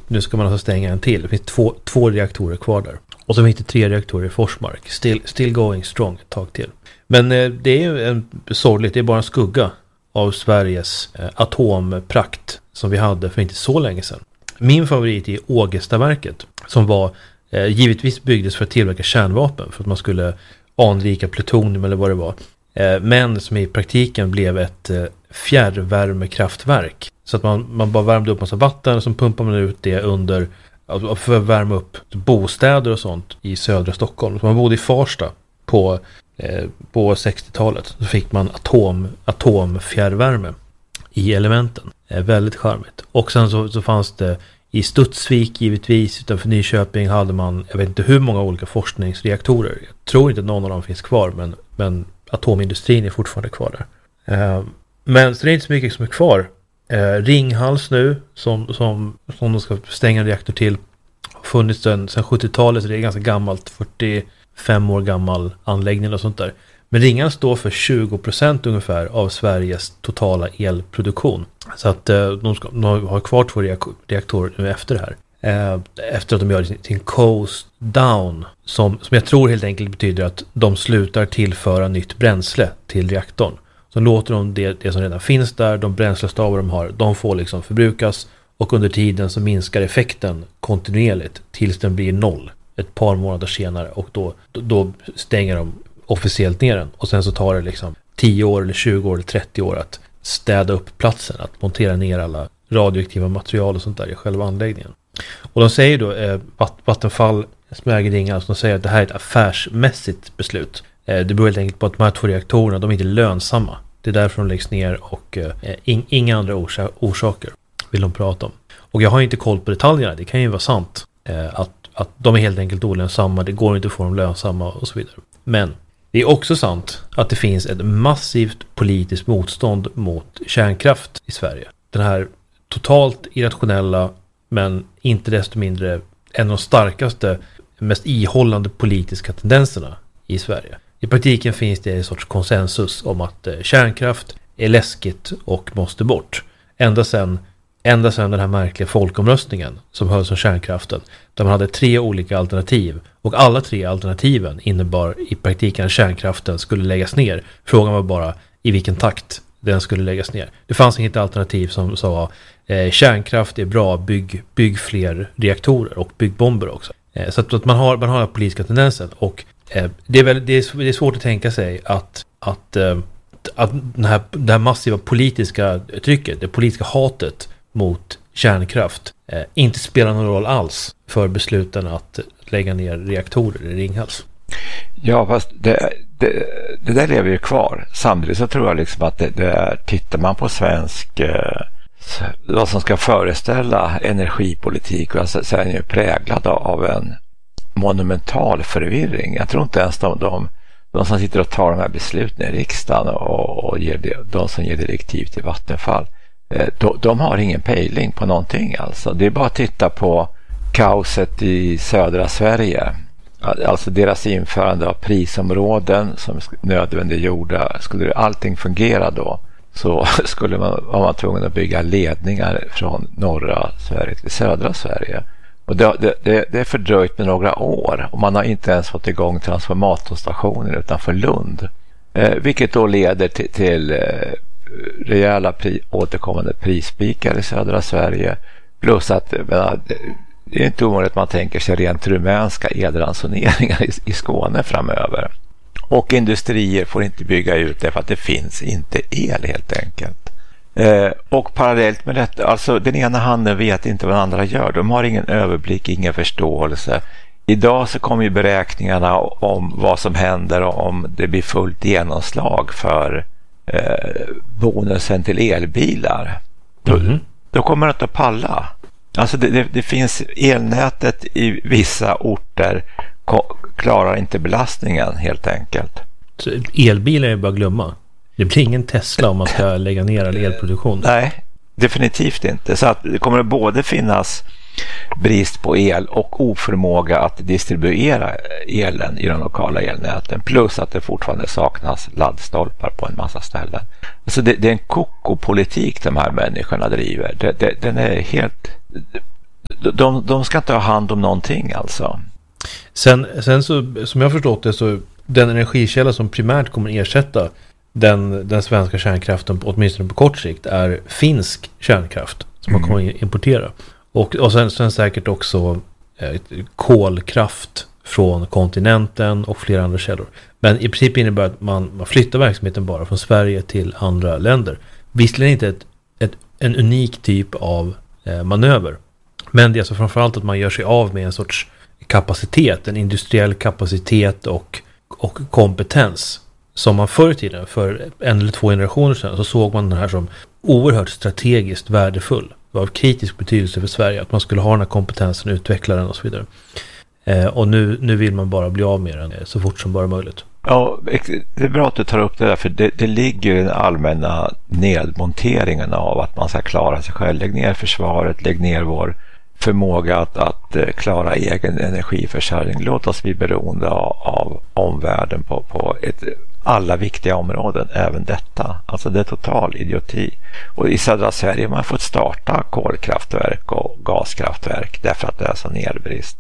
nu ska man alltså stänga en till. Det finns två reaktorer kvar där. Och så finns det 3 reaktorer i Forsmark. Still going strong ett tag till. Men det är ju sorgligt, det är bara en skugga av Sveriges atomprakt som vi hade för inte så länge sedan. Min favorit är Ågestaverket som var givetvis byggdes för att tillverka kärnvapen för att man skulle anrika plutonium eller vad det var. Men som i praktiken blev ett fjärrvärmekraftverk. Så att man bara värmde upp massa vatten och så pumpar man ut det under för att värma upp bostäder och sånt i södra Stockholm. Så man bodde i Farsta på 60-talet. Så fick man atomfjärrvärme i elementen. Väldigt charmigt. Och sen så fanns det i Studsvik givetvis utanför Nyköping hade man, jag vet inte hur många olika forskningsreaktorer. Jag tror inte att någon av dem finns kvar men atomindustrin är fortfarande kvar där. Men så det är inte så mycket som är kvar. Ringhals nu som de ska stänga en reaktor till har funnits sedan 70-talet, så det är ganska gammalt, 45 år gammal anläggning och sånt där. Men Ringhals står för 20% ungefär av Sveriges totala elproduktion. Så att de har kvar 2 reaktorer nu efter det här. Efter att de gör sin coast down som jag tror helt enkelt betyder att de slutar tillföra nytt bränsle till reaktorn. Så låter de det som redan finns där, de bränslestavar de har, de får liksom förbrukas och under tiden så minskar effekten kontinuerligt tills den blir 0 ett par månader senare och då stänger de officiellt ner den och sen så tar det liksom 10 år eller 20 år eller 30 år att städa upp platsen, att montera ner alla radioaktiva material och sånt där i själva anläggningen. Och de säger då, Vattenfall, Smäger Ringhals, de säger att det här är ett affärsmässigt beslut. Det beror helt enkelt på att de här 2 reaktorerna, de är inte lönsamma. Det är därför de läggs ner och inga andra orsaker vill de prata om. Och jag har inte koll på detaljerna, det kan ju vara sant att de är helt enkelt olönsamma, det går inte att få dem lönsamma och så vidare. Men det är också sant att det finns ett massivt politiskt motstånd mot kärnkraft i Sverige. Den här totalt irrationella men inte desto mindre en av de starkaste, mest ihållande politiska tendenserna i Sverige. I praktiken finns det en sorts konsensus om att kärnkraft är läskigt och måste bort. Ända sedan den här märkliga folkomröstningen som hölls om kärnkraften, där man hade 3 olika alternativ och alla 3 alternativen innebar i praktiken att kärnkraften skulle läggas ner. Frågan var bara i vilken takt den skulle läggas ner. Det fanns inget alternativ som sa kärnkraft är bra, bygg fler reaktorer och bygg bomber också. Så att man har den politiska tendensen och det är svårt att tänka sig att det här massiva politiska trycket, det politiska hatet mot kärnkraft inte spelar någon roll alls för besluten att lägga ner reaktorer i Ringhals. Ja, fast det där lever ju kvar. Samtidigt så tror jag liksom att tittar man på svensk vad som ska föreställa energipolitik och så är den ju präglad av en monumental förvirring. Jag tror inte ens de som sitter och tar de här besluten i riksdagen och de som ger direktiv till Vattenfall, de har ingen pejling på någonting alltså. Det är bara att titta på kaoset i södra Sverige. Alltså deras införande av prisområden som nödvändiggjorda. Skulle allting fungera då så var man tvungen att bygga ledningar från norra Sverige till södra Sverige. Och det är fördröjt med några år och man har inte ens fått igång transformatorstationer utanför Lund. Vilket då leder till rejäla återkommande prisspikar i södra Sverige. Plus att det är inte omöjligt att man tänker sig rent rumänska elransoneringar i Skåne framöver. Och industrier får inte bygga ut det för att det finns inte el helt enkelt. Och parallellt med detta, alltså den ena handen vet inte vad den andra gör. De har ingen överblick, ingen förståelse. Idag så kommer ju beräkningarna om vad som händer om det blir fullt genomslag för bonusen till elbilar. Då kommer det inte att palla. Alltså det finns elnätet i vissa orter klarar inte belastningen helt enkelt. Så elbilar är bara att glömma. Det blir ingen Tesla om man ska lägga ner all elproduktion. Nej, definitivt inte. Så att det kommer att både finnas brist på el och oförmåga att distribuera elen i de lokala elnäten. Plus att det fortfarande saknas laddstolpar på en massa ställen. Så det är en kokopolitik de här människorna driver. Den är helt... de ska inte ha hand om någonting alltså. Sen så, som jag har förstått det, så den energikälla som primärt kommer ersätta den svenska kärnkraften, åtminstone på kort sikt, är finsk kärnkraft som man kommer importera. Och sen säkert också kolkraft från kontinenten och flera andra källor. Men i princip innebär att man flyttar verksamheten bara från Sverige till andra länder. Visserligen inte en unik typ av manöver. Men det är alltså framförallt att man gör sig av med en sorts kapacitet, en industriell kapacitet och kompetens som man förr i tiden, för 1 eller 2 generationer sedan, så såg man den här som oerhört strategiskt värdefull. Det var av kritisk betydelse för Sverige att man skulle ha den här kompetensen, utveckla den och så vidare. Och nu vill man bara bli av med den så fort som bara möjligt. Ja, det är bra att du tar upp det där, för det ligger i den allmänna nedmonteringen av att man ska klara sig själv. Lägg ner försvaret, lägg ner vår förmåga att klara egen energiförsörjning. Låt oss bli beroende av omvärlden på alla viktiga områden, även detta. Alltså det är total idioti. Och i södra Sverige har man fått starta kolkraftverk och gaskraftverk därför att det är sån elbrist.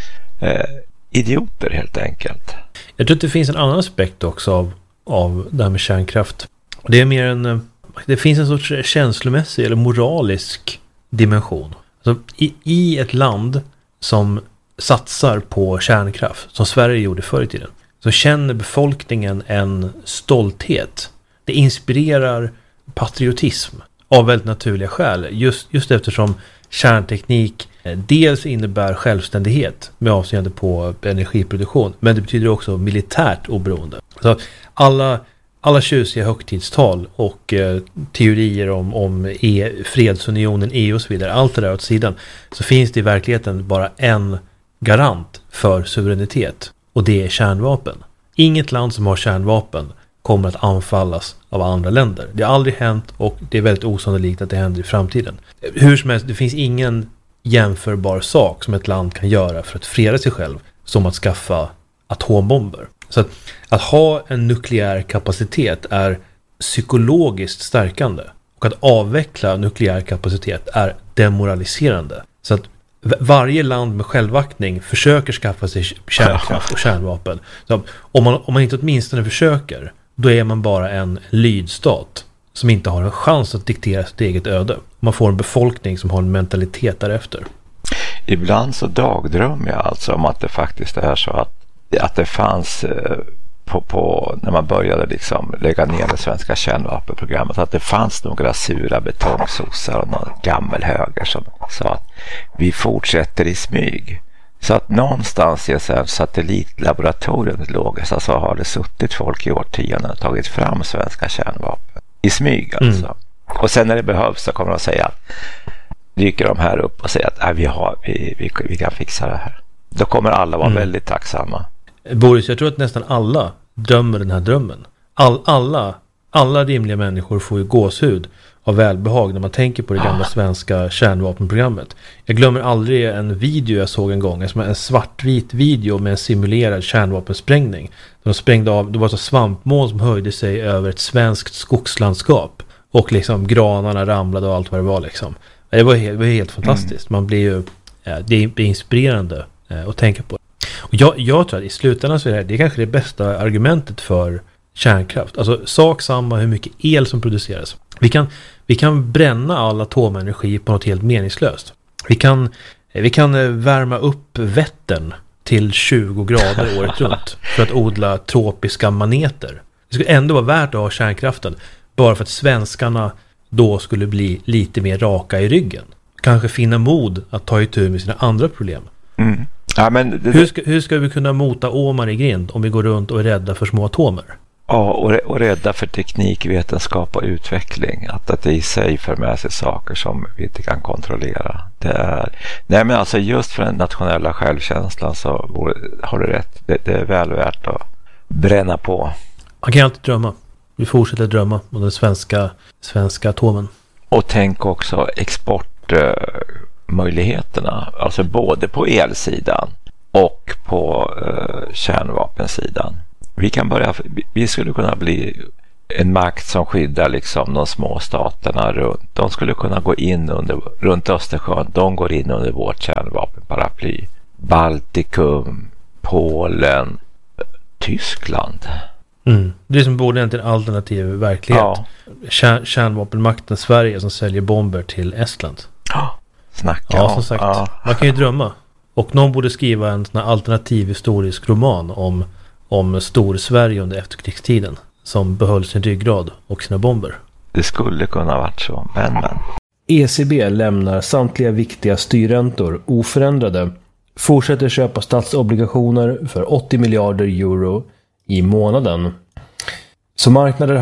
Idioter helt enkelt. Jag tror att det finns en annan aspekt också av det här med kärnkraft. Det är mer det finns en sorts känslomässig eller moralisk dimension. Alltså, i ett land som satsar på kärnkraft, som Sverige gjorde förr i tiden, så känner befolkningen en stolthet. Det inspirerar patriotism av väldigt naturliga skäl. Just eftersom kärnteknik dels innebär självständighet med avseende på energiproduktion, men det betyder också militärt oberoende. Så alla tjusiga högtidstal och teorier om fredsunionen, EU och så vidare, allt det där åt sidan, så finns det i verkligheten bara en garant för suveränitet, och det är kärnvapen. Inget land som har kärnvapen kommer att anfallas av andra länder. Det har aldrig hänt, och det är väldigt osannolikt att det händer i framtiden. Hur som helst, det finns ingen jämförbar sak som ett land kan göra för att freda sig själv som att skaffa atombomber. Så att ha en nukleär kapacitet är psykologiskt stärkande, och att avveckla nukleär kapacitet är demoraliserande. Så att varje land med självaktning försöker skaffa sig kärnkraft och kärnvapen. Så om man inte åtminstone försöker, då är man bara en lydstat som inte har en chans att diktera sitt eget öde. Man får en befolkning som har en mentalitet därefter. Ibland så dagdrömmer jag alltså om att det faktiskt är så att det fanns när man började liksom lägga ner det svenska kärnvapenprogrammet, att det fanns några sura betongsossar och någon gammal höger som sa att vi fortsätter i smyg. Så att någonstans i satellitlaboratoriet låg, så har det suttit folk i årtionden och tagit fram svenska kärnvapen i smyg alltså. Och sen när det behövs så kommer de att säga att dyker de här upp och säger att vi kan fixa det här. Då kommer alla vara väldigt tacksamma. Boris, jag tror att nästan alla drömmer den här drömmen. Alla rimliga människor får ju gåshud av välbehag när man tänker på det gamla svenska kärnvapenprogrammet. Jag glömmer aldrig en video jag såg en gång, en svartvit video med en simulerad kärnvapensprängning. De sprängde av, det var så svampmoln som höjde sig över ett svenskt skogslandskap, och liksom granarna ramlade och allt vad det var liksom. Det var helt fantastiskt. Man blir ju det är inspirerande att tänka på. Och jag tror att i slutändan så är det kanske det bästa argumentet för kärnkraft. Alltså sak samma hur mycket el som produceras. Vi kan bränna all atomenergi på något helt meningslöst. Vi kan värma upp Vättern till 20 grader året runt för att odla tropiska maneter. Det skulle ändå vara värt att ha kärnkraften, bara för att svenskarna då skulle bli lite mer raka i ryggen. Kanske finna mod att ta itu med sina andra problem. Ja, men hur ska vi kunna mota åmar i grind om vi går runt och är rädda för små atomer? Ja, och rädda för teknik, vetenskap och utveckling. Att det i sig för med sig saker som vi inte kan kontrollera. Nej, men alltså just för den nationella självkänslan så har du rätt. Det är väl värt att bränna på. Man kan alltid drömma. Vi fortsätter drömma om den svenska atomen. Och tänk också exportmöjligheterna. Alltså både på elsidan och på kärnvapensidan. Vi skulle kunna bli en makt som skyddar liksom de små staterna runt. De skulle kunna gå in runt Östersjön. De går in under vårt kärnvapenparaply. Baltikum, Polen, Tyskland. Det är som borde en alternativ verklighet. Ja. Kärnvapenmakten Sverige som säljer bomber till Estland. Snacka som sagt. Man kan ju drömma. Och någon borde skriva en sån här alternativ historisk roman om Stor-Sverige under efterkrigstiden som behöll sin ryggrad och sina bomber. Det skulle kunna ha varit så, men. ECB lämnar samtliga viktiga styrräntor oförändrade, fortsätter köpa statsobligationer för 80 miljarder euro i månaden. Så marknader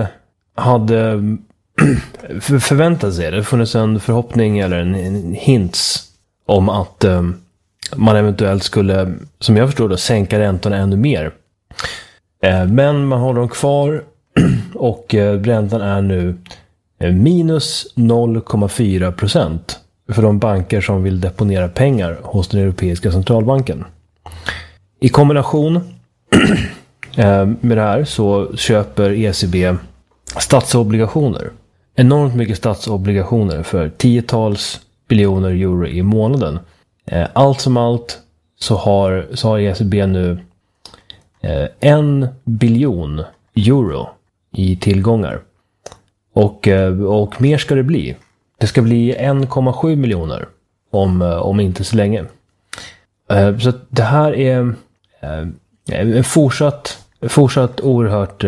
hade förväntat sig, det funnits en förhoppning eller en hints om att man eventuellt skulle, som jag förstår det, sänka räntorna ännu mer. Men man håller dem kvar och räntan är nu minus 0,4% för de banker som vill deponera pengar hos den Europeiska centralbanken. I kombination med det här så köper ECB statsobligationer. Enormt mycket statsobligationer för tiotals biljoner euro i månaden. Allt som allt så har ECB nu 1 biljon euro i tillgångar. Och mer ska det bli. Det ska bli 1,7 miljoner om inte så länge. Så det här är en fortsatt oerhört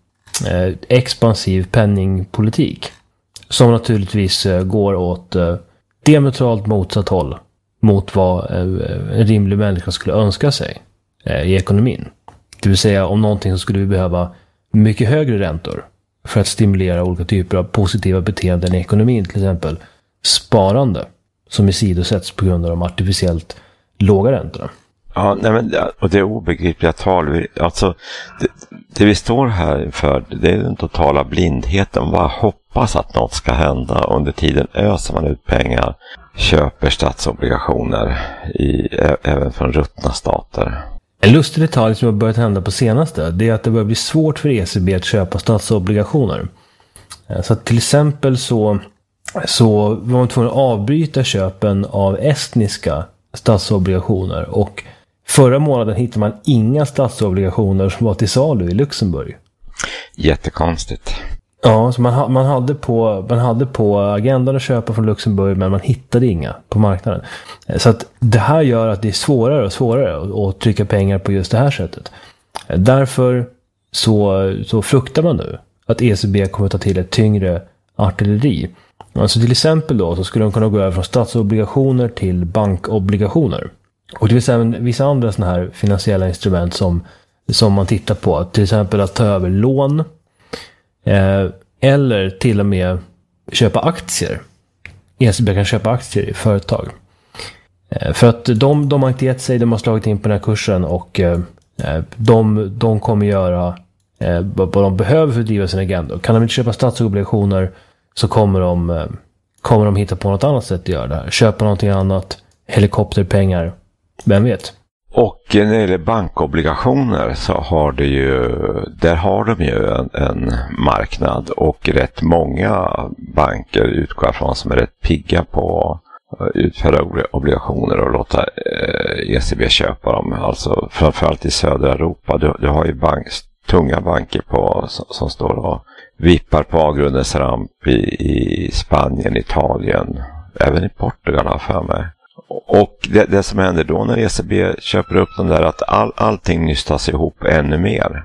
expansiv penningpolitik som naturligtvis går åt diametralt motsatt håll mot vad en rimlig människa skulle önska sig i ekonomin. Det vill säga om någonting så skulle vi behöva mycket högre räntor för att stimulera olika typer av positiva beteenden i ekonomin, till exempel sparande som i sidosätts på grund av de artificiellt låga räntorna. Ja, nej men, och det är obegripliga tal. Alltså, det vi står här för, det är den totala blindheten. Man bara hoppas att något ska hända. Under tiden öser man ut pengar, köper statsobligationer även från ruttna stater. En lustig detalj som har börjat hända på senaste, det är att det börjar bli svårt för ECB att köpa statsobligationer. Så att till exempel så var man tvungen att avbryta köpen av estniska statsobligationer, och förra månaden hittade man inga statsobligationer som var till salu i Luxemburg. Jättekonstigt. Ja, så man hade på agendan att köpa från Luxemburg, men man hittade inga på marknaden. Så att det här gör att det är svårare och svårare att trycka pengar på just det här sättet. Därför så fruktar man nu att ECB kommer ta till ett tyngre artilleri. Alltså till exempel då så skulle de kunna gå över från statsobligationer till bankobligationer. Och det vill säga vissa andra sådana här finansiella instrument som man tittar på. Till exempel att ta över lån. Eller till och med köpa aktier. ECB kan köpa aktier i företag. För att de har inte gett sig, de har slagit in på den här kursen, och de kommer göra vad de behöver för att driva sin agenda. Kan de inte köpa statsobligationer så kommer de hitta på något annat sätt att göra det här. Köpa någonting annat, helikopterpengar, vem vet. Och när det gäller bankobligationer så har de ju en marknad, och rätt många banker utgår från som är rätt pigga på att utföra obligationer och låta ECB köpa dem. Alltså framförallt i södra Europa. Du har ju tunga banker som står och vippar på avgrundens ramp i Spanien, Italien, även i Portugal har för mig. Och det som händer då när ECB köper upp dem där, att allting nystas ihop ännu mer.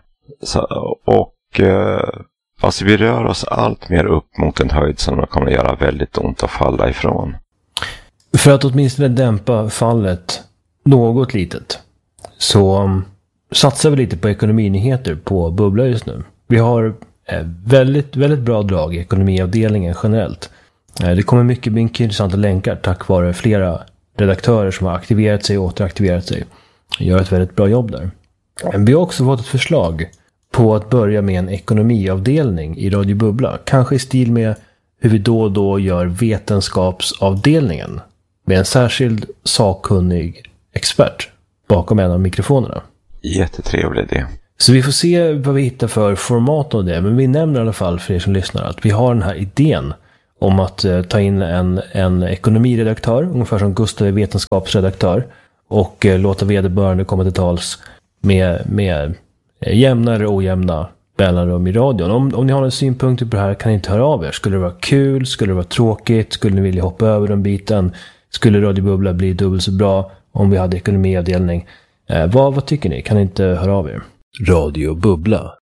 Alltså vi rör oss allt mer upp mot en höjd som det kommer att göra väldigt ont att falla ifrån. För att åtminstone dämpa fallet något litet så satsar vi lite på ekonominyheter på Bubbla just nu. Vi har väldigt, väldigt bra drag i ekonomiavdelningen generellt. Det kommer mycket intressanta länkar tack vare flera redaktörer som har aktiverat sig och återaktiverat sig. Gör ett väldigt bra jobb där. Vi har också fått ett förslag på att börja med en ekonomiavdelning i Radio Bubbla. Kanske i stil med hur vi då och då gör vetenskapsavdelningen med en särskild sakkunnig expert bakom en av mikrofonerna. Jättetrevlig idé. Så vi får se vad vi hittar för format av det. Men vi nämner i alla fall för er som lyssnar att vi har den här idén om att ta in en ekonomiredaktör, ungefär som Gustav är vetenskapsredaktör, och låta vederbörande komma till tals med jämna eller ojämna mellanrum i radion. Om ni har några synpunkter på det här kan ni inte höra av er. Skulle det vara kul? Skulle det vara tråkigt? Skulle ni vilja hoppa över den biten? Skulle Radio Bubbla bli dubbelt så bra om vi hade ekonomiavdelning? Vad tycker ni? Kan ni inte höra av er? Radio Bubbla.